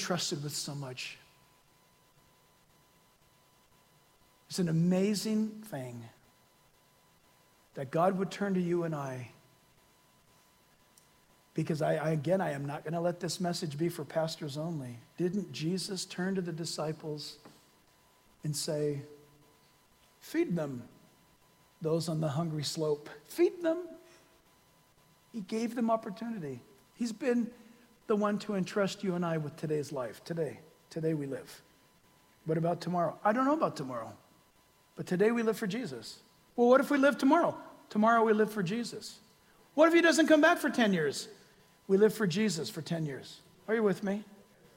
entrusted with so much. It's an amazing thing that God would turn to you and I, because I am not going to let this message be for pastors only. Didn't Jesus turn to the disciples and say, feed them, those on the hungry slope. Feed them. He gave them opportunity. He's been the one to entrust you and I with today's life. Today we live. What about tomorrow? I don't know about tomorrow, but today we live for Jesus. Well, what if we live tomorrow? Tomorrow we live for Jesus. What if he doesn't come back for 10 years? We live for Jesus for 10 years. Are you with me?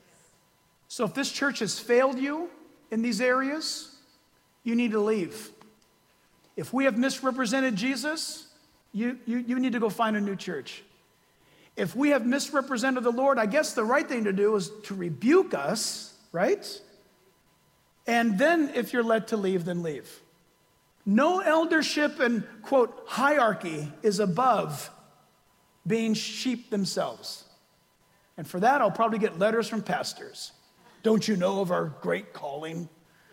So if this church has failed you in these areas, you need to leave. If we have misrepresented Jesus, you need to go find a new church. If we have misrepresented the Lord, I guess the right thing to do is to rebuke us, right? And then if you're led to leave, then leave. No eldership and, quote, hierarchy is above being sheep themselves. And for that, I'll probably get letters from pastors. Don't you know of our great calling?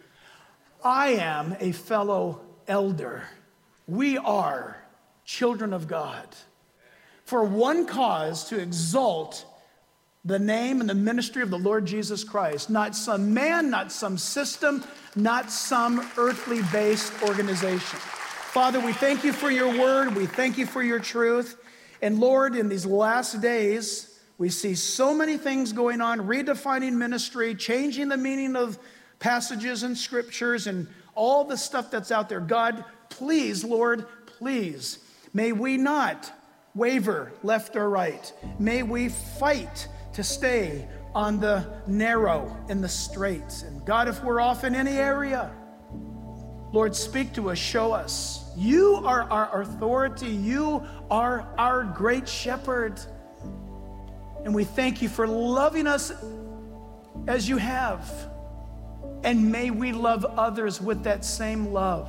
I am a fellow elder. We are children of God. For one cause, to exalt the name and the ministry of the Lord Jesus Christ. Not some man, not some system, not some earthly-based organization. Father, we thank you for your word. We thank you for your truth. And Lord, in these last days, we see so many things going on, redefining ministry, changing the meaning of passages and scriptures and all the stuff that's out there. God, please, Lord, please, may we not waver left or right. May we fight to stay on the narrow and the straight. And God, if we're off in any area, Lord, speak to us, show us. You are our authority. You are our great shepherd. And we thank you for loving us as you have. And may we love others with that same love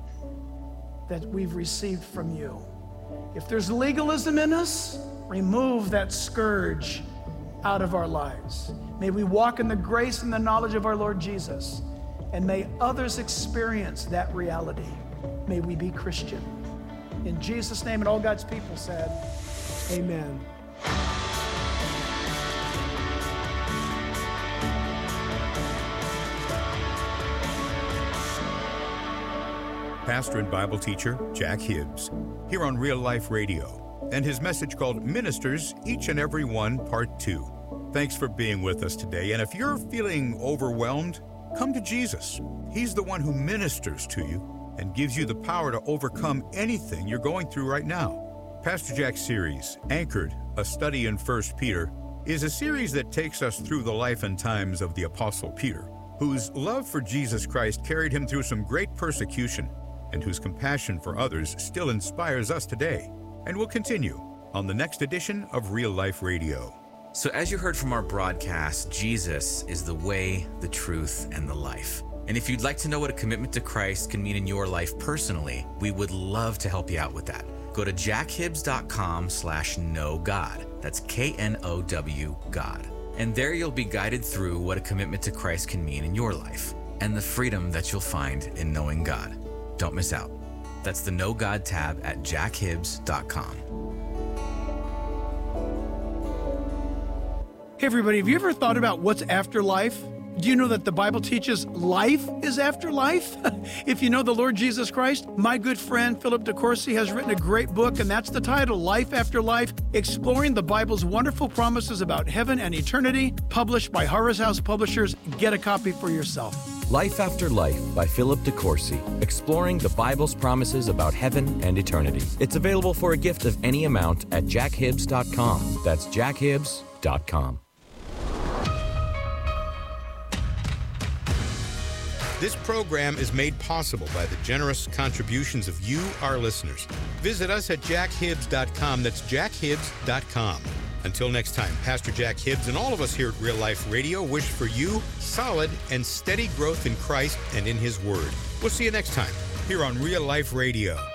that we've received from you. If there's legalism in us, remove that scourge out of our lives. May we walk in the grace and the knowledge of our Lord Jesus. And may others experience that reality. May we be Christian. In Jesus' name, and all God's people said, amen. Pastor and Bible teacher Jack Hibbs, here on Real Life Radio, and his message called Ministers, Each and Every One, Part 2. Thanks for being with us today, and if you're feeling overwhelmed, come to Jesus. He's the one who ministers to you and gives you the power to overcome anything you're going through right now. Pastor Jack's series, Anchored, a study in 1 Peter, is a series that takes us through the life and times of the Apostle Peter, whose love for Jesus Christ carried him through some great persecution, and whose compassion for others still inspires us today, and will continue on the next edition of Real Life Radio. So as you heard from our broadcast, Jesus is the way, the truth, and the life. And if you'd like to know what a commitment to Christ can mean in your life personally, we would love to help you out with that. Go to jackhibbs.com/knowgod. That's KNOW God. And there you'll be guided through what a commitment to Christ can mean in your life and the freedom that you'll find in knowing God. Don't miss out. That's the Know God tab at jackhibbs.com. Hey everybody, have you ever thought about what's after life? Do you know that the Bible teaches life is after life? If you know the Lord Jesus Christ, my good friend Philip DeCourcy has written a great book, and that's the title, Life After Life, Exploring the Bible's Wonderful Promises About Heaven and Eternity, published by Harvest House Publishers. Get a copy for yourself. Life After Life by Philip DeCourcy, exploring the Bible's promises about heaven and eternity. It's available for a gift of any amount at jackhibbs.com. That's jackhibbs.com. This program is made possible by the generous contributions of you, our listeners. Visit us at jackhibbs.com. That's jackhibbs.com. Until next time, Pastor Jack Hibbs and all of us here at Real Life Radio wish for you solid and steady growth in Christ and in His Word. We'll see you next time here on Real Life Radio.